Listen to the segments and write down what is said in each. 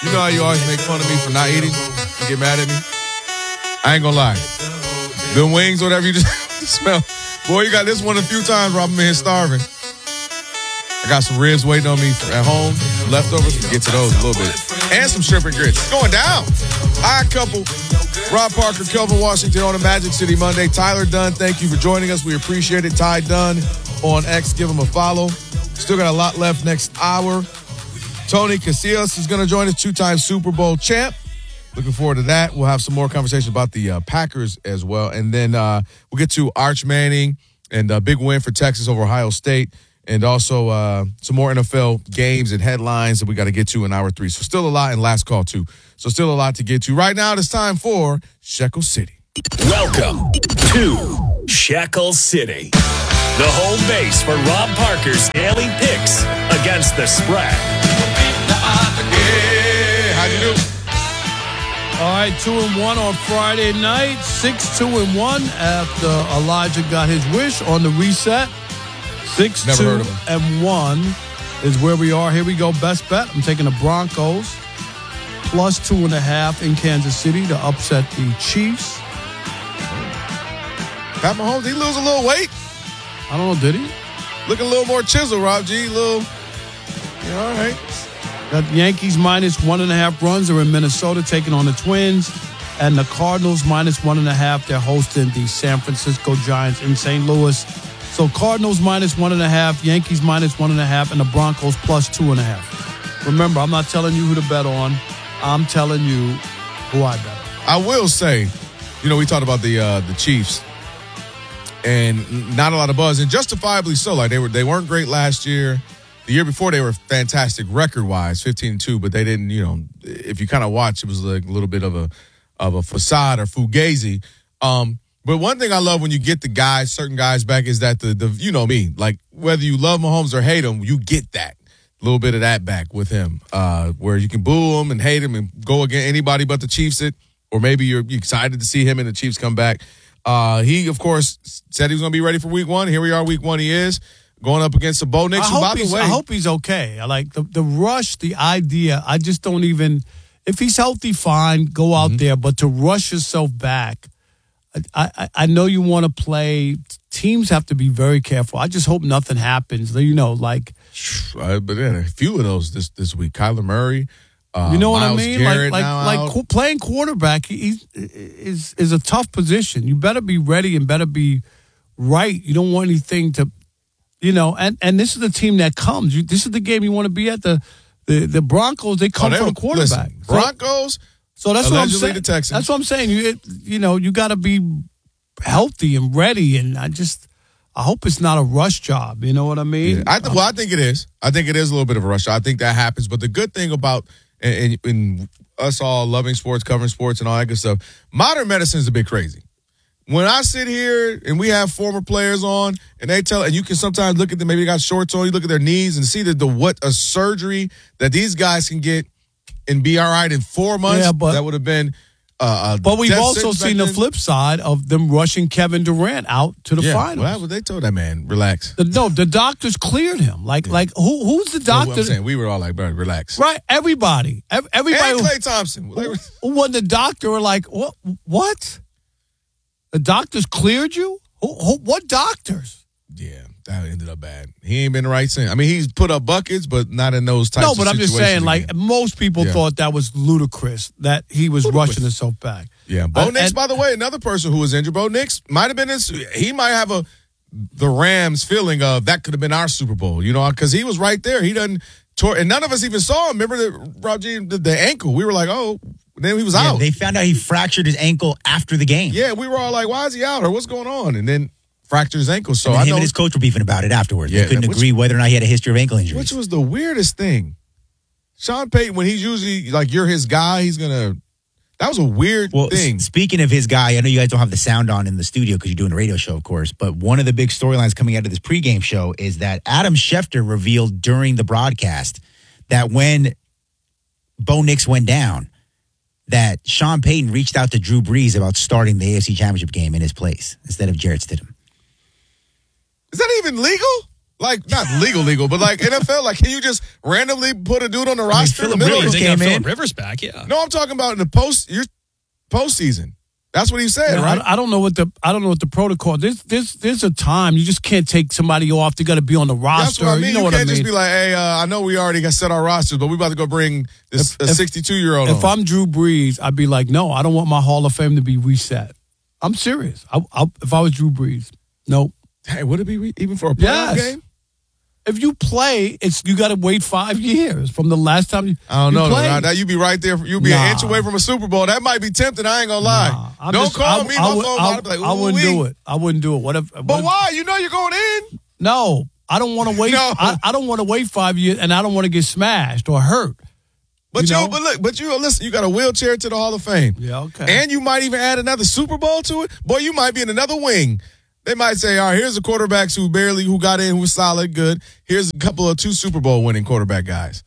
You know how you always make fun of me for not eating and get mad at me? I ain't gonna lie. Them wings, whatever you just smell. Boy, you got this one a few times where I'm in here starving. I got some ribs waiting on me at home, some leftovers. We'll get to those a little bit. And some shrimp and grits. It's going down. Odd Couple. Rob Parker, Kelvin Washington on a Magic City Monday. Tyler Dunn, thank you for joining us. We appreciate it. Ty Dunn on X. Give him a follow. Still got a lot left next hour. Tony Casillas is going to join us, two-time Super Bowl champ. Looking forward to that. We'll have some more conversation about the Packers as well. And then we'll get to Arch Manning and a big win for Texas over Ohio State. And also some more NFL games and headlines that we got to get to in hour 3. So still a lot, and last call too. So still a lot to get to. Right now it's time for Shekel City. Welcome to Shekel City, the home base for Rob Parker's daily picks against the spread. Yeah, how'd you do? All right, 2-1 on Friday night, 6-2-1 after Elijah got his wish on the reset. 6-2-1 is where we are. Here we go. Best bet. I'm taking the Broncos plus 2.5 in Kansas City to upset the Chiefs. Pat Mahomes, did he lose a little weight? I don't know, did he? Looking a little more chiseled, Rob G. All right. Got Yankees minus 1.5 runs are in Minnesota taking on the Twins. And the Cardinals minus 1.5. They're hosting the San Francisco Giants in St. Louis. So Cardinals minus 1.5, Yankees minus 1.5, and the Broncos plus 2.5. Remember, I'm not telling you who to bet on. I'm telling you who I bet on. I will say, we talked about the Chiefs, and not a lot of buzz, and justifiably so. Like they weren't great last year. The year before they were fantastic record-wise, 15-2, but they didn't. If you kind of watch, it was like a little bit of a facade or fugazi. But one thing I love when you get certain guys back is that the like whether you love Mahomes or hate him, you get that a little bit of that back with him, where you can boo him and hate him and go against anybody but the Chiefs. Or maybe you're excited to see him and the Chiefs come back. He of course said he was going to be ready for Week 1. Here we are, Week 1. He is going up against the Bo Nix. I hope he's okay. I like the rush, the idea. I just don't even. If he's healthy, fine, go out there. But to rush yourself back. I know you want to play. Teams have to be very careful. I just hope nothing happens. But then a few of those this week. Kyler Murray, you know what Myles I mean? Garrett Playing quarterback is a tough position. You better be ready and better be right. You don't want anything to, And this is the team that comes. This is the game you want to be at. The Broncos. They come for the quarterback. Listen, Broncos. So that's what I'm saying. The Texans. That's what I'm saying. You got to be healthy and ready, and I hope it's not a rush job. You know what I mean? Yeah. I think it is. I think it is a little bit of a rush job. I think that happens. But the good thing about and us all loving sports, covering sports, and all that good stuff, modern medicine is a bit crazy. When I sit here and we have former players on, and they tell, and you can sometimes look at them, maybe they got shorts on, you look at their knees and see what a surgery that these guys can get and be all right in 4 months. Yeah, but that would have been. But we've also seen the flip side of them rushing Kevin Durant out to the finals. Well, they told that man, relax. The doctors cleared him. Like who's the doctor? What I'm saying, we were all like, bro, relax. Right, everybody. And Klay Thompson. When the doctor were like, what? The doctors cleared you? What doctors? Yeah, that ended up bad. He ain't been right since. I mean, he's put up buckets, but not in those types of situations. No, but I'm just saying, like, most people thought that was ludicrous, that he was rushing himself back. Yeah, Bo Nix, by the way, another person who was injured. Bo Nix might have been he might have the Rams feeling of that could have been our Super Bowl, because he was right there. He doesn't and none of us even saw him. Remember Rob G, the ankle? We were like, oh, then he was out. They found out he fractured his ankle after the game. Yeah, we were all like, why is he out or what's going on? And then fractured his ankle. So him and his coach were beefing about it afterwards. Yeah, they couldn't agree whether or not he had a history of ankle injuries. Which was the weirdest thing. Sean Payton, when he's usually like, you're his guy, he's going to. That was a weird thing. Speaking of his guy, I know you guys don't have the sound on in the studio because you're doing a radio show, of course, but one of the big storylines coming out of this pregame show is that Adam Schefter revealed during the broadcast that when Bo Nix went down, that Sean Payton reached out to Drew Brees about starting the AFC Championship game in his place instead of Jarrett Stidham. Is that even legal? Like, not legal, but like NFL, like, can you just randomly put a dude on the roster in the Phillip middle of Rivers, the they got game? Phillip Rivers back, yeah. No, I'm talking about in the postseason. That's what he said, right? I don't know what the protocol. There's a time you just can't take somebody off. They got to be on the roster. That's what I mean. You know you what I can't mean? just be like, hey, I know we already got set our rosters, but we about to go bring this 62-year-old on. If I'm Drew Brees, I'd be like, no, I don't want my Hall of Fame to be reset. I'm serious. If I was Drew Brees, nope. Hey, would it be even for a playoff game? If you play, you got to wait 5 years from the last time you. I don't know. played. Now you'd be right there. You'd be an inch away from a Super Bowl. That might be tempting. I ain't gonna lie. Don't call me. My phone. I'd be like, I wouldn't do it. I wouldn't do it. But why? You know you're going in. No, I don't want to wait. No. I don't want to wait 5 years, and I don't want to get smashed or hurt. But listen. You got a wheelchair to the Hall of Fame. Yeah, okay. And you might even add another Super Bowl to it. Boy, you might be in another wing. They might say, all right, here's the quarterbacks who got in, who was solid, good. Here's a couple of 2 Super Bowl winning quarterback guys.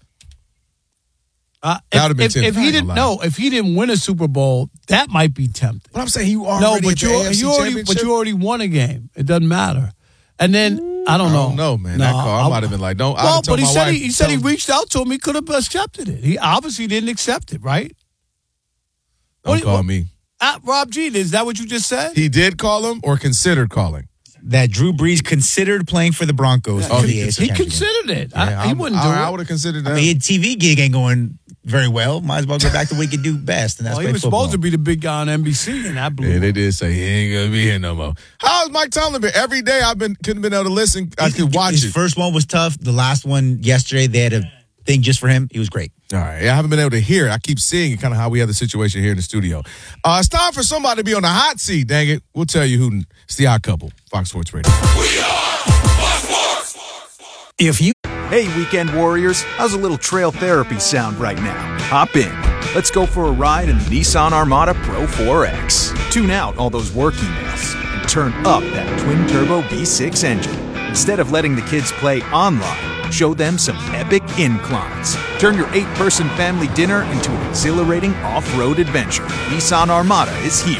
That would have been tempting. If he didn't win a Super Bowl, that might be tempting. But I'm saying you already but you already won a game. It doesn't matter. And then I don't know. I don't know, man. That call, I might have been like, don't. Well, but he said he reached out to him. He could have accepted it. He obviously didn't accept it, right? Don't call me. Rob G, is that what you just said? He did call him or considered calling? That Drew Brees considered playing for the Broncos. He considered it. He wouldn't do it. I would have considered that. I mean, his TV gig ain't going very well. Might as well go back to what he could do best, and that's he play was football. supposed to be the big guy on NBC, and that blew. Yeah, they did say he ain't gonna be here no more. How's Mike Tomlin been? Every day couldn't been able to listen. I could watch His it. first one was tough. The last one yesterday, they had a thing just for him. He was great. All right. I haven't been able to hear it. I keep seeing kind of how we have the situation here in the studio. It's time for somebody to be on the hot seat, dang it. We'll tell you who. It's the Odd Couple, Fox Sports Radio. We are Fox Sports. Hey, weekend warriors. How's a little trail therapy sound right now? Hop in. Let's go for a ride in the Nissan Armada Pro 4X. Tune out all those work emails and turn up that twin-turbo V6 engine. Instead of letting the kids play online, show them some epic inclines. Turn your 8-person family dinner into an exhilarating off-road adventure. Nissan Armada is here.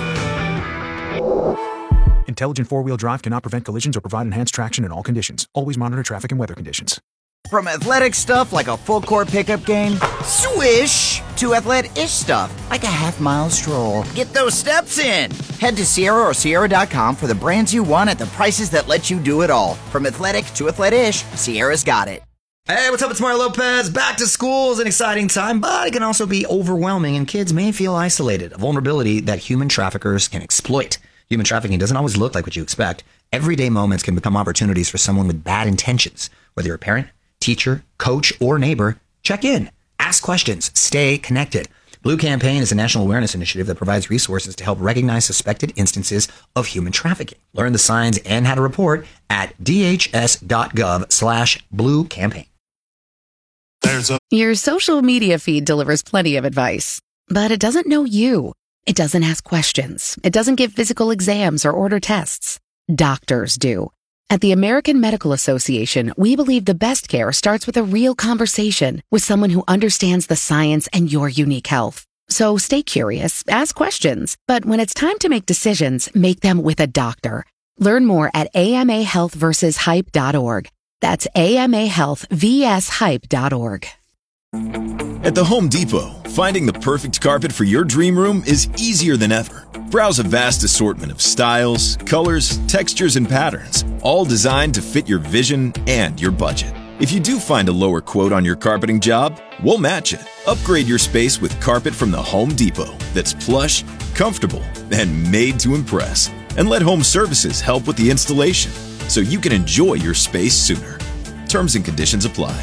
Intelligent four-wheel drive cannot prevent collisions or provide enhanced traction in all conditions. Always monitor traffic and weather conditions. From athletic stuff like a full-court pickup game, swish, to athletic-ish stuff like a half-mile stroll. Get those steps in. Head to Sierra or Sierra.com for the brands you want at the prices that let you do it all. From athletic to athletic-ish, Sierra's got it. Hey, what's up? It's Mario Lopez. Back to school is an exciting time, but it can also be overwhelming, and kids may feel isolated, a vulnerability that human traffickers can exploit. Human trafficking doesn't always look like what you expect. Everyday moments can become opportunities for someone with bad intentions. Whether you're a parent, teacher, coach, or neighbor, check in, ask questions, stay connected. Blue Campaign is a national awareness initiative that provides resources to help recognize suspected instances of human trafficking. Learn the signs and how to report at dhs.gov/Blue Campaign. Your social media feed delivers plenty of advice, but it doesn't know you. It doesn't ask questions. It doesn't give physical exams or order tests. Doctors do. At the American Medical Association, we believe the best care starts with a real conversation with someone who understands the science and your unique health. So stay curious, ask questions, but when it's time to make decisions, make them with a doctor. Learn more at amahealthversushype.org. That's amahealthvshype.org. At the Home Depot, finding the perfect carpet for your dream room is easier than ever. Browse a vast assortment of styles, colors, textures, and patterns, all designed to fit your vision and your budget. If you do find a lower quote on your carpeting job, we'll match it. Upgrade your space with carpet from the Home Depot that's plush, comfortable, and made to impress. And let Home Services help with the installation so you can enjoy your space sooner. Terms and conditions apply.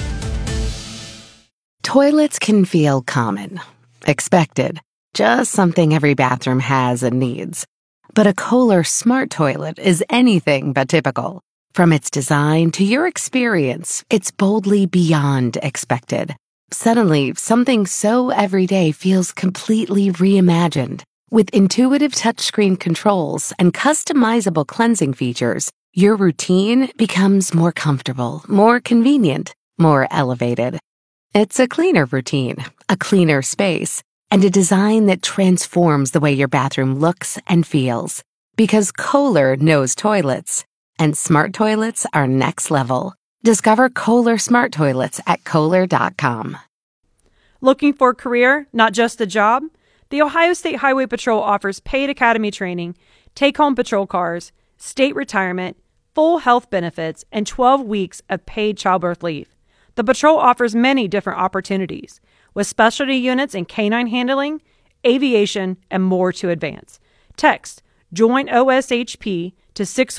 Toilets can feel common, expected, just something every bathroom has and needs. But a Kohler Smart Toilet is anything but typical. From its design to your experience, it's boldly beyond expected. Suddenly, something so everyday feels completely reimagined. With intuitive touchscreen controls and customizable cleansing features, your routine becomes more comfortable, more convenient, more elevated. It's a cleaner routine, a cleaner space, and a design that transforms the way your bathroom looks and feels. Because Kohler knows toilets. And smart toilets are next level. Discover Kohler smart toilets at Kohler.com. Looking for a career, not just a job? The Ohio State Highway Patrol offers paid academy training, take-home patrol cars, state retirement, full health benefits, and 12 weeks of paid childbirth leave. The patrol offers many different opportunities, with specialty units in canine handling, aviation, and more to advance. Text JOIN OSHP to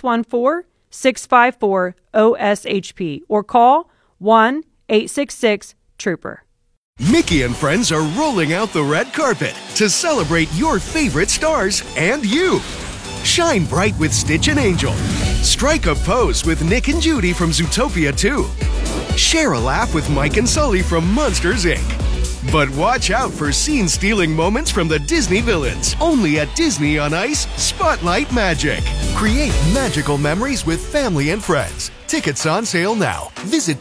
614-654-OSHP or call 1-866-TROOPER. Mickey and friends are rolling out the red carpet to celebrate your favorite stars and you. Shine bright with Stitch and Angel. Strike a pose with Nick and Judy from Zootopia 2. Share a laugh with Mike and Sully from Monsters, Inc. But watch out for scene-stealing moments from the Disney villains. Only at Disney on Ice, Spotlight Magic. Create magical memories with family and friends. Tickets on sale now. Visit